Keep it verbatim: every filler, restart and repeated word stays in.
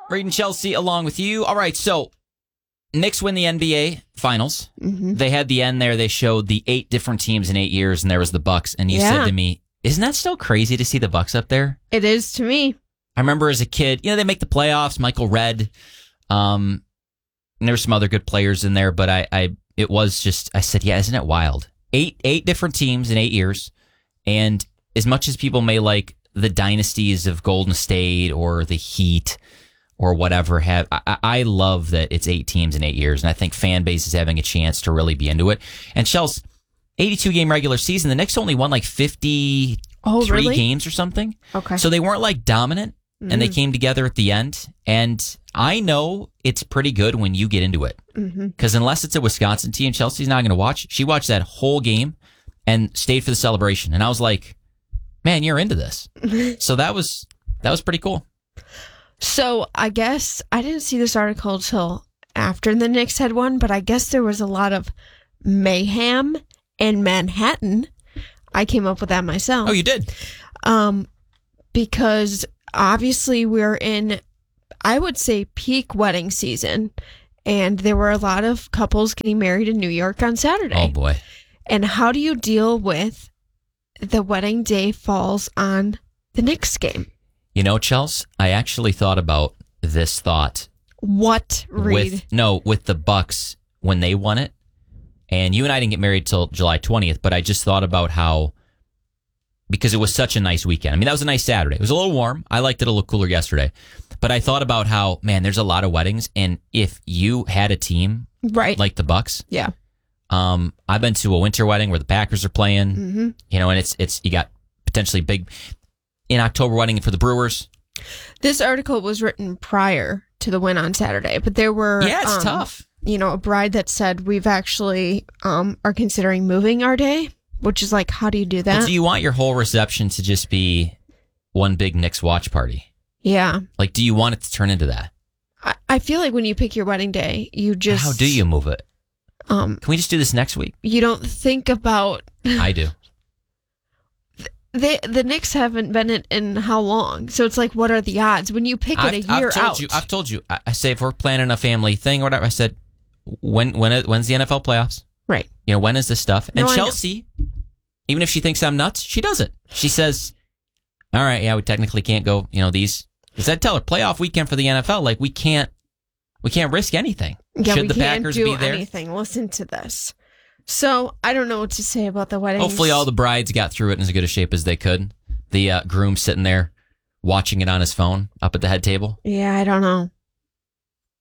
Reed and Chelsea along with you. All right, so Knicks win the N B A Finals. Mm-hmm. They had the end there. They showed the eight different teams in eight years, and there was the Bucks. And you Yeah. said to me, isn't that still crazy to see the Bucks up there? It is to me. I remember as a kid, you know, they make the playoffs, Michael Redd. Um, and there's some other good players in there, but I, I, it was just, I said, yeah, isn't it wild? Eight, eight different teams in eight years. And as much as people may like the dynasties of Golden State or the Heat or whatever, have I, I love that it's eight teams in eight years, and I think fan base is having a chance to really be into it. And Chelsea, eighty-two game regular season, the Knicks only won like fifty-three Oh, really? games or something. Okay. So they weren't like dominant, and they came together at the end. And I know it's pretty good when you get into it, because unless it's a Wisconsin team, Chelsea's not going to watch. She watched that whole game and stayed for the celebration, and I was like, man, you're into this. So that was that was pretty cool. So I guess I didn't see this article till after the Knicks had won, but I guess there was a lot of mayhem in Manhattan. I came up with that myself. Oh, you did? Um, because obviously we're in, I would say, peak wedding season, and there were a lot of couples getting married in New York on Saturday. Oh, boy. And how do you deal with the wedding day falls on the Knicks game? You know, Chelsea, I actually thought about this thought. What, Reed? With, no, with the Bucks when they won it. And you and I didn't get married till July twentieth, but I just thought about how, because it was such a nice weekend. I mean, that was a nice Saturday. It was a little warm. I liked it a little cooler yesterday. But I thought about how, man, there's a lot of weddings. And if you had a team Right. like the Bucks, Yeah. um, I've been to a winter wedding where the Packers are playing, Mm-hmm. you know, and it's, it's, you got potentially big in October wedding for the Brewers. This article was written prior to the win on Saturday, but there were Yeah, it's um, tough. You know, a bride that said we've actually um are considering moving our day, which is like, how do you do that? Well, do you want your whole reception to just be one big Knicks watch party? Yeah, Like, do you want it to turn into that? I, I feel like when you pick your wedding day, you just How do you move it? um Can we just do this next week? you don't think about I do. they the Knicks haven't been in, in how long, so it's like, what are the odds when you pick it I've, a year I've told out? you. I've told you. I, I say if we're planning a family thing or whatever, I said when when it, when's the N F L playoffs? Right. You know, when is this stuff? And No, I know. Chelsea, even if she thinks I'm nuts, she does it. She says, "All right, yeah, we technically can't go. You know, these." Because I tell her playoff weekend for the N F L, like we can't, we can't risk anything. Yeah, Should we the can't Packers do be there? anything. Listen to this. So I don't know what to say about the wedding. Hopefully, all the brides got through it in as good a shape as they could. The uh, groom sitting there watching it on his phone up at the head table. Yeah, I don't know.